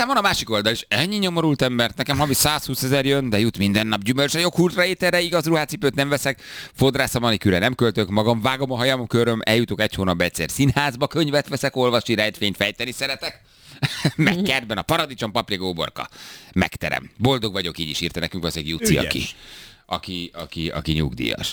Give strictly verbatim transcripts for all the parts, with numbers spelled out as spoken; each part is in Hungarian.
van a másik oldal is. Ennyi nyomorult embert, nekem havi százhúszezer jön, de jut minden nap gyümölcsre, joghurtra, ételre, igaz ruhacipőt nem veszek, fodrász a manikűre nem költök, magam vágom a hajam, köröm, eljutok egy hónapba egyszer színházba, könyvet veszek, olvasni, rejtvényt fejteni szeretek. Meg kertben a paradicsom, paprika, uborka. Megterem. Boldog vagyok, így is írta nekünk az egy Juci, aki, aki, aki, aki nyugdíjas.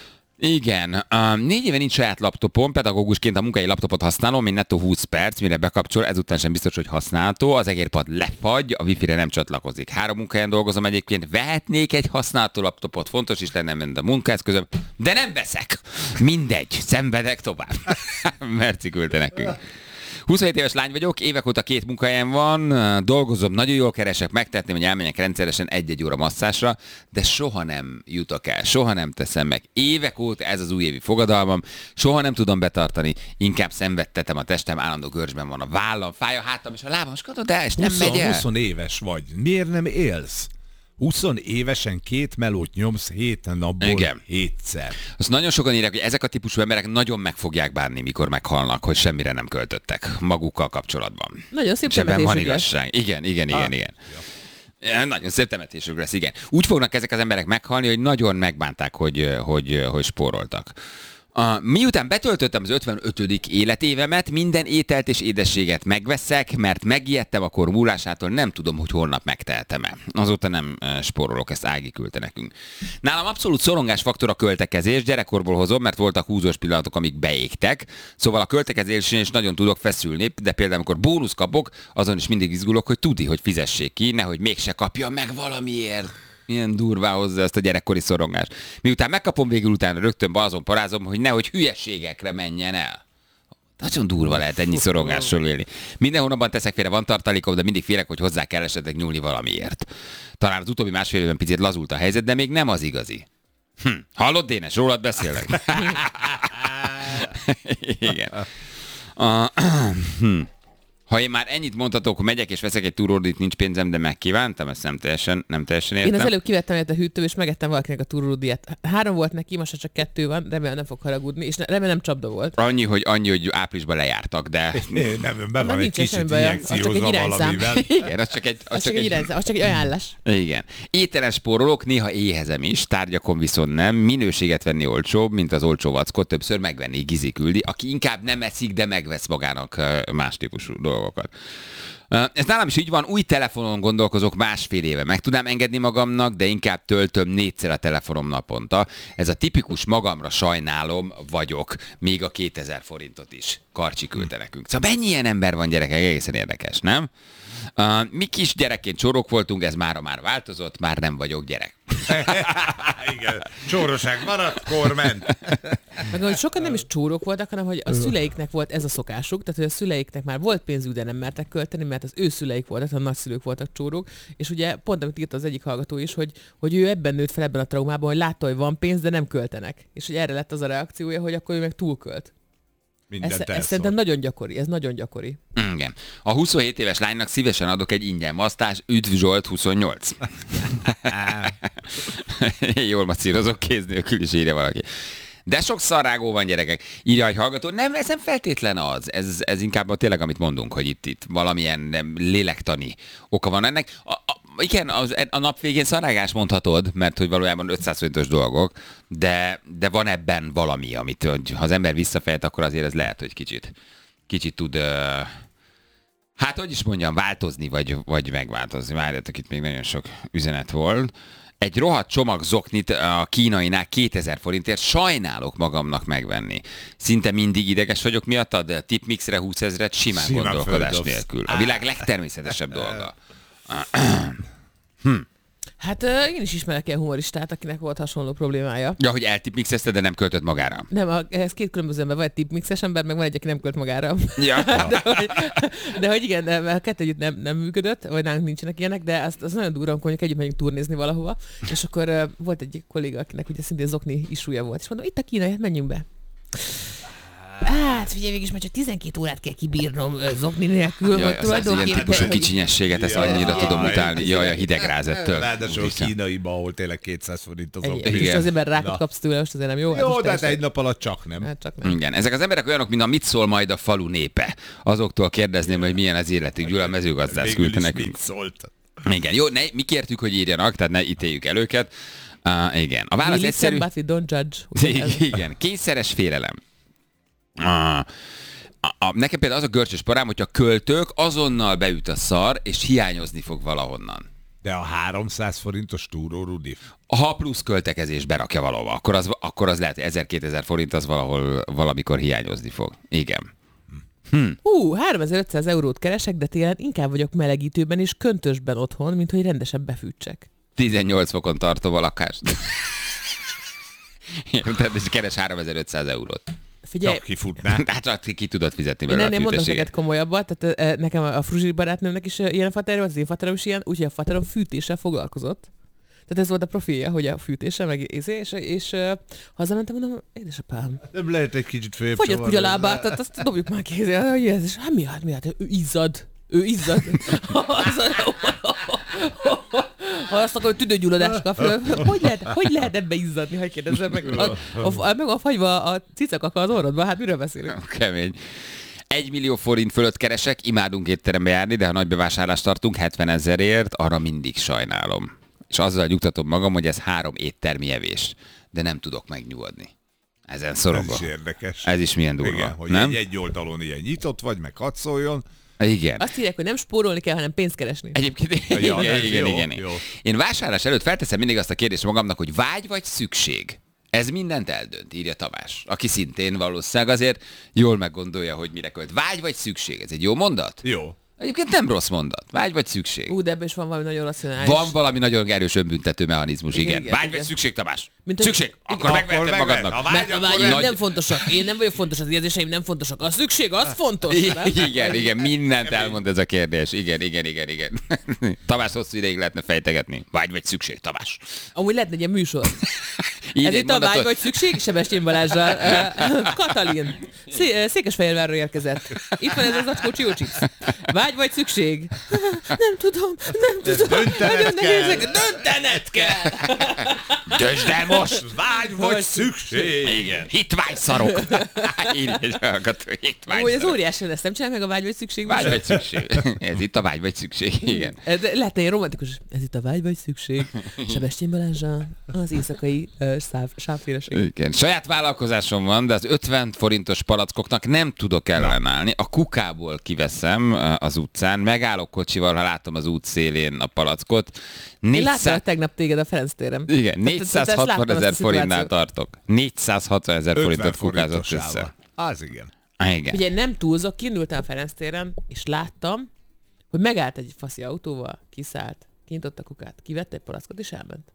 Igen, uh, négy éve nincs saját laptopom, pedagógusként a munkai laptopot használom, én nettó húsz perc, mire bekapcsol, ezután sem biztos, hogy használható, az egérpad lefagy, a wifi-re nem csatlakozik. Három munkahelyen dolgozom egyébként, vehetnék egy használható laptopot, fontos is lenne, mint a munkaeszközöm, de nem veszek. Mindegy, szenvedek tovább. Merci küldte nekünk. huszonhét éves lány vagyok, évek óta két munkahelyen van, dolgozom, nagyon jól keresek, megtehetném, hogy elmenjek rendszeresen egy-egy óra masszásra, de soha nem jutok el, soha nem teszem meg. Évek óta ez az újévi fogadalmam, soha nem tudom betartani, inkább szenvedtetem a testem, állandó görcsben van a vállam, fáj a hátam és a lábam, és katod el, és nem megy el. húsz éves vagy, miért nem élsz? húsz évesen két melót nyomsz hét napból Igen. hétszer. Azt nagyon sokan írják, hogy ezek a típusú emberek nagyon meg fogják bánni, mikor meghalnak, hogy semmire nem költöttek magukkal kapcsolatban. Nagyon szép temetésük lesz. Igen, igen, igen, ah, igen. Ja. Nagyon szép temetésük lesz, igen. Úgy fognak ezek az emberek meghalni, hogy nagyon megbánták, hogy, hogy, hogy spóroltak. Uh, miután betöltöttem az ötvenötödik életévemet, minden ételt és édességet megveszek, mert megijedtem a kor múlásától, nem tudom, hogy holnap megtehetem-e. Azóta nem uh, spórolok, ezt Ági küldte nekünk. Nálam abszolút szorongás faktor a költekezés, gyerekkorból hozom, mert voltak húzós pillanatok, amik beégtek, szóval a költekezésén is nagyon tudok feszülni, de például amikor bónusz kapok, azon is mindig izgulok, hogy tudni, hogy fizessék ki, nehogy mégse kapja meg valamiért. Milyen durvá hozzá ezt a gyerekkori szorongást. Miután megkapom, végül utána rögtön azon parázom, hogy nehogy hülyeségekre menjen el. Nagyon durva lehet ennyi szorongásról élni. Minden hónapban teszek félre, van tartalékom, de mindig félek, hogy hozzá kell esetleg nyúlni valamiért. Talán az utóbbi másfél évben picit lazult a helyzet, de még nem az igazi. Hm. Hallod, Dénes? Rólad beszélek. Igen. Uh, hm. Ha én már ennyit mondhatok, hogy megyek és veszek egy túródit, nincs pénzem, de megkívántam, ezt nem teljesen, nem teljesen értem. Én az előbb kivettem egyet a hűtőből, és megettem valakinek a túródiát. Három volt neki, most csak kettő van, remélem nem fog haragudni, és remélem nem csapda volt. Annyi, hogy annyi, hogy áprilisban lejártak, de... Nem, nem, be van egy kicsit injekciózva valamivel. Igen, az csak egy... Az, az csak egy irányzám, az csak egy ajánlás. Igen. Ételen spórolok, néha éhezem is, tárgyakon viszont nem. Minőséget venni olcsóbb, mint az olcsó vackot, többször megvenni, Gizi küldi, aki inkább nem eszik, de megvesz magának más típusú dolgokat. Ez nálam is így van, új telefonon gondolkozok másfél éve. Meg tudnám engedni magamnak, de inkább töltöm négyszer a telefonom naponta. Ez a tipikus magamra sajnálom vagyok, még a kétezer forintot is. Karcsi küldte nekünk. Szóval mennyi ilyen ember van, gyerekek, egészen érdekes, nem? Uh, mi kis gyerekként csórok voltunk, ez mára már változott, már nem vagyok gyerek. Igen, csóroság maradt, korment. Meg hogy sokan nem is csórok voltak, hanem hogy a szüleiknek volt ez a szokásuk, tehát hogy a szüleiknek már volt pénzük, de nem mertek költeni, mert az ő szüleik voltak, a nagyszülők voltak csórók, és ugye pont amit írt az egyik hallgató is, hogy, hogy ő ebben nőtt fel ebben a traumában, hogy látta, hogy van pénz, de nem költenek. És hogy erre lett az a reakciója, hogy akkor ő meg túlkölt. Ez, ez szerintem nagyon gyakori, ez nagyon gyakori. Igen. A huszonhét éves lánynak szívesen adok egy ingyen masztás, üdv Zsolt huszonnyolc. Jól macírozok, kéz nélkül is írja valaki. De sok szarrágó van, gyerekek. Írja egy hallgató, nem, ez nem feltétlen az. Ez, ez inkább tényleg, amit mondunk, hogy itt, itt valamilyen lélektani oka van ennek. A, a, igen, az, a nap végén szarrágás mondhatod, mert hogy valójában ötszáz forintos dolgok, de, de van ebben valami, amit hogy, ha az ember visszafejt, akkor azért ez lehet, hogy kicsit, kicsit tud, uh, hát hogy is mondjam, változni, vagy, vagy megváltozni. Várjátok, itt még nagyon sok üzenet volt. Egy rohadt csomag zoknit a kínainál kétezer forintért sajnálok magamnak megvenni. Szinte mindig ideges vagyok miatta, de a tipmixre húszezret simán, simán gondolkodás nélkül. A világ legtermészetesebb dolga. hm. Hát uh, én is ismerek ilyen humoristát, akinek volt hasonló problémája. Ja, hogy eltipmixezte, de nem költött magára. Nem, a, ez két különböző ember, van egy tipmixes ember, meg van egy, aki nem költ magára. Ja. de, hogy, de hogy igen, de a kettő együtt nem, nem működött, vagy nálunk nincsenek ilyenek, de az, az nagyon durva, amikor együtt megyünk turnézni valahova, és akkor uh, volt egy kolléga, akinek ugye szintén zokni isúja volt, és mondom, itt a kínai, hát menjünk be. Hát figyelj, végig is már csak tizenkét órát kell kibírnom zokni nélkül. Jaj, az, az ilyen típusú kicsinyességet, ezt annyira tudom utálni. Jaj, a hidegrázettől. Ráadásul kínaiban, ahol tényleg kétszáz forint az okni. És azért, mert rákot kapsz tőle, most azért nem jó. Jó, de hát egy nap alatt csak nem. Hát csak nem. Igen, ezek az emberek olyanok, mint a mit szól majd a falu népe. Azoktól kérdezném, hogy milyen az életük. Gyula Mezőgazdász küldte nekünk. Mit szólt? Igen, jó, ne, mi kértük, hogy írjanak, tehát ne ítéljük el őket. Uh, igen, a válasz We egyszerű. listen, but we don't judge. Igen, kényszeres félelem. Uh, a, a, nekem például az a görcsös parám, hogyha költök, azonnal beüt a szar, és hiányozni fog valahonnan. De a háromszáz forintos túró, Rudi? Ha plusz költekezés berakja valahova, akkor az, akkor az lehet, hogy ezer-kétezer forint az valahol valamikor hiányozni fog. Igen. Hm. Hú, háromezer-ötszáz eurót keresek, de télen inkább vagyok melegítőben és köntösben otthon, mint hogy rendesen befűtsek. tizennyolc fokon tartom a lakást. Tehát és keres háromezer-ötszáz eurót. Figyelj, csak kifutná. Hát csak ki tudod fizetni belőle a nem, nem mondom fűtességet. neked komolyabbat, tehát e, nekem a, a fruzsi barátnőmnek is ilyen fater volt, az én faterom is ilyen, úgyhogy a faterom fűtéssel foglalkozott. Tehát ez volt a profilja, hogy a fűtéssel, meg és, és, és uh, hazamentem, mondom, édesapám. Nem lehet egy kicsit följebb Fogyott csavarni. úgy a lábát, tehát azt dobjuk már kézzel, hogy ez is, hát miatt, miatt, ő izzad. Ő izzad. Ha azt akar, hogy tüdőgyulladás kap, hogy lehet, hogy lehet ebbe izzadni, hogy kérdezzem meg. A, a, a, meg a fagyva a cicakaka az orrodban, hát miről beszélünk? Kemény. Egy millió forint fölött keresek, imádunk étterembe járni, de ha nagy bevásárlást tartunk hetven ezerért, arra mindig sajnálom. És azzal nyugtatom magam, hogy ez három éttermi evés, de nem tudok megnyugodni. Ezen szorongok. Ez is érdekes. Ez is milyen durva. Igen, hogy nem? egy, egy oldalon ilyen nyitott vagy, meg hadd szóljon. Igen. Azt írják, hogy nem spórolni kell, hanem pénzt keresni. Egyébként Ja, igen, ez igen, jó, igen. jó. Én vásárlás előtt felteszem mindig azt a kérdést magamnak, hogy vágy vagy szükség. Ez mindent eldönt, írja Tamás, aki szintén valószínűleg azért jól meggondolja, hogy mire költ. Vágy vagy szükség, ez egy jó mondat? Jó. Egyébként nem rossz mondat. Vágy vagy szükség. Ú, de ebben is van valami nagyon racionális. Van valami nagyon erős önbüntető mechanizmus, igen. Igen, igen igen, Vágy vagy igen. szükség, Tamás? Mint hogy- Szükség, akkor Akkor megvetted megvett. magadnak. Ha Mert a akkor vágyaim nagy- nem fontosak, én nem vagyok fontos, az érzéseim nem fontosak. A szükség az fontos. nem? Igen, igen, mindent elmond ez a kérdés. Igen, igen, igen, igen. Tamás hosszú ideig lehetne fejtegetni. Vágy vagy szükség, Tamás. Amúgy lehetne egy ilyen műsor. Így Ez egy itt a mondatot- vágy vagy szükség, Sebestyén Balázsral. Uh, Katalin. Szé- Székesfehérvárról érkezett. Itt van ez az acskó csiócsics. Vágy vagy szükség? Nem tudom, nem tudom. Döntened Nagyon kell. nehézek. Döntened kell. Döntsd el most! Vágy vagy szükség. Igen. Hitványszarok. Írj egy hallgató, Amúgy ez hitványszarok. óriási, ezt nem csinál meg a vágy vagy szükség? Vágy műsor? vagy szükség. Ez itt a vágy vagy szükség, igen. Ez lehetne egy romantikus. Ez itt a vágy vagy szükség. Sebestyén Balázsral az éjszakai uh, sáv, sávféleség. Igen. Saját vállalkozásom van, de az ötven forintos palackoknak nem tudok ellenállni. A kukából kiveszem uh, az utcán, megállok kocsival, ha látom az út szélén a palackot. Én láttam négyszáz tegnap téged a Ferenc téren. Igen, Tehát- tehát ezt láttam, négyszázhatvan ezt a ezer forintnál szituációt. tartok. négyszázhatvan ezer forintot ötven kukázott forintosával. össze. Az igen. Ah, igen. Ugye nem túlzok, kiindultam a Ferenc téren, és láttam, hogy megállt egy faszi autóval, kiszállt, kinyitott a kukát, kivette egy palackot, és elment.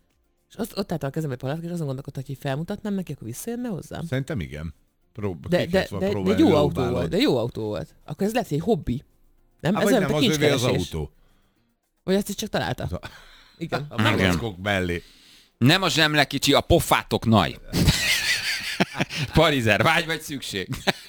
És ott, ott álltam a kezembe egy palack, és azon gondolkodtam, hogy felmutatnám neki, akkor visszajönne hozzám. Szerintem igen. Prób- De, ki de, kellett volna de, de próbálni jó autó lóbálod. volt, de jó autó volt. Akkor ez lehet, hogy egy hobbi. Nem? Há, Ez vagy olyan, nem, mint a az övé az kincskeresés. autó. Vagy ezt is csak találta. Az a- Igen. A palackok mellé. Nem a zsemle kicsi, a pofátok nagy. Parizer, vágy vagy szükség?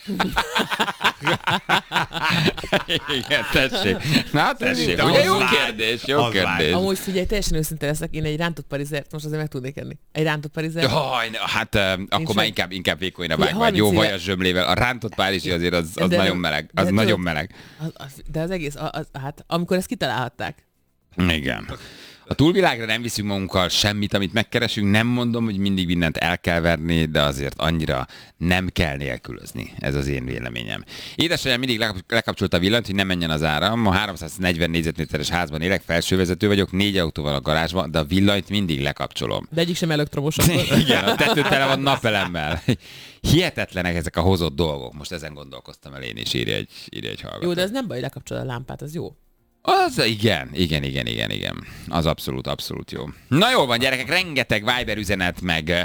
Igen, tessék. Na, tessék. De Ugye az jó vágy. kérdés, jó Az kérdés. Amúgy figyelj, teljesen őszinte leszek, én egy rántott parizert most azért meg tudnék enni. Egy rántott parizert. Jaj, ne, hát uh, akkor sem. már inkább, inkább vékonyra Ugye, vág, vagy jó harminc éve- vajas zsömlével. A rántott párizsi azért az, az De nagyon nem- meleg. de Az tudod- nagyon meleg. Az, az, de az egész, az, az, hát amikor ezt kitalálhatták. Igen. A túlvilágra nem viszünk magunkkal semmit, amit megkeresünk. Nem mondom, hogy mindig mindent el kell verni, de azért annyira nem kell nélkülözni. Ez az én véleményem. Édesanyám mindig lekap- lekapcsolta a villanyt, hogy ne menjen az áram. A háromszáznegyven négyzetméteres házban élek, felsővezető vagyok, négy autó van a garázsban, de a villanyt mindig lekapcsolom. De egyik sem elektromos akkor. Igen, a tető tele van napelemmel. Hihetetlenek ezek a hozott dolgok. Most ezen gondolkoztam el én is, írja egy, írja egy hallgató. Jó, de ez nem baj, lekapcsol a lámpát, az jó. Az igen, igen, igen, igen, igen. Az abszolút, abszolút jó. Na jó van, gyerekek, rengeteg Viber üzenet, meg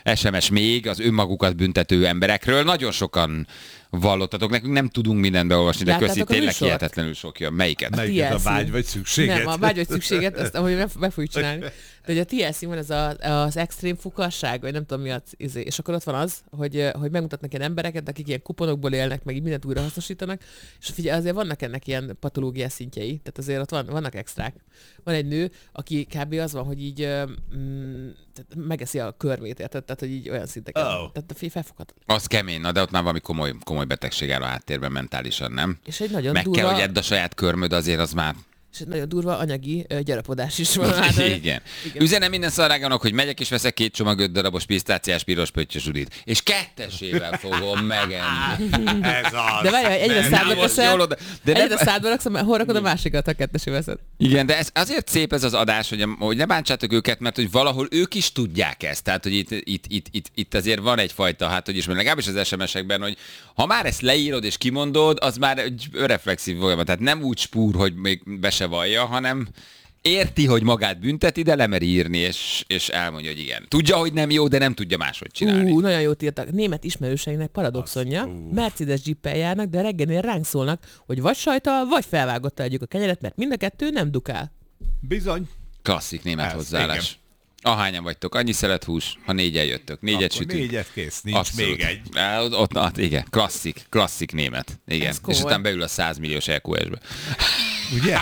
es em es még az önmagukat büntető emberekről. Nagyon sokan vallottatok. Nekünk nem tudunk mindent beolvasni, de köszi, tényleg hihetetlenül sok jön. Melyiket? Melyiket? A vágy vagy szükséget? Nem, a vágy vagy szükséget, azt ahogy meg, meg fogjuk csinálni. De ugye a té el cé van ez a, az extrém fukasság, vagy nem tudom mi az, izé. És akkor ott van az, hogy, hogy megmutatnak ilyen embereket, akik ilyen kuponokból élnek, meg így mindent újra hasznosítanak, és figyelj, azért vannak ennek ilyen patológiás szintjei, tehát azért ott van, vannak extrák. Van egy nő, aki kb. Az van, hogy így mm, megeszi a körmét, érted? Tehát, hogy így olyan szinteken. Oh. Tehát a felfogható. Az kemény, na de ott már valami komoly, komoly betegség áll a háttérben mentálisan, nem? És egy nagyon Meg durva... kell, hogy edd a saját körmöd, azért az már... És egy nagyon durva anyagi uh, gyarapodás is van. Igen. Igen. Üzenem minden szarágának, hogy megyek és veszek két csomag öt darabos pisztáciás piros pöttyös udit. És kettesével fogom megenni. Ez az. De várjál, egyre szádba teszel, de egyre nem... szádba raksz, hol rakod a másikat, ha kettesé veszed. Igen, de ez azért szép ez az adás, hogy, hogy ne bántsátok őket, mert hogy valahol ők is tudják ezt. Tehát, hogy itt, itt, itt, itt, itt azért van egyfajta, hát hogy is, mert legalábbis az es em es-ekben, hogy ha már ezt leírod és kimondod, az már egy reflexív folyamat. Tehát nem úgy spúr, hogy még be se vallja, hanem érti, hogy magát bünteti, de lemeri írni, és, és elmondja, hogy igen. Tudja, hogy nem jó, de nem tudja máshogy csinálni. Ú, nagyon jót írtak. Német ismerőseinek paradoxonja. Mercedes Jeeppel járnak, de reggelnél ránk szólnak, hogy vagy sajtal, vagy felvágottal együk a kenyeret, mert mind a kettő nem dukál. Bizony. Klasszik német Ez, hozzáállás. igen. Ahányan vagytok, annyi szelet hús, ha négyen jöttök. Négyet Akkor sütünk. négyet kész, nincs Abszolút. még egy. Á, Ott, ott, ott, igen, klasszik, klasszik német. Igen. Ez És komoly. aztán beül a száz milliós é kú es-be. Ugye?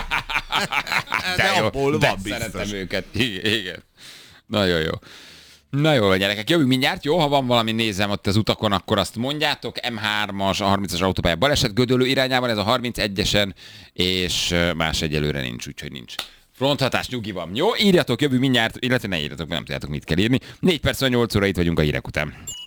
De, jó, abból de van biztos. szeretem őket. Igen, igen. Nagyon jó. Na jó, gyerekek, jövünk mindjárt, jó? Ha van valami, nézem ott az utakon, akkor azt mondjátok. em hármas, a harmincas autópálya baleset Gödöllő irányában, ez a harmincegyesen, és más egyelőre nincs, úgyhogy nincs. Fronthatás, nyugi van. Jó, írjatok, jövő mindjárt, illetve ne írjatok, nem tudjátok, mit kell írni. négy perc, nyolc óra itt vagyunk a hírek után.